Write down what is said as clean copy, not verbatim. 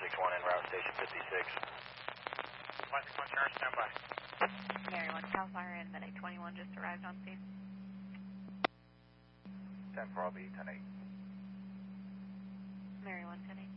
161 en route, station 56. 161 Charge, stand by. Mary 1 Cal Fire and Medic 21 just arrived on scene. 10 for LB, 10-8. Mary 1 10-8.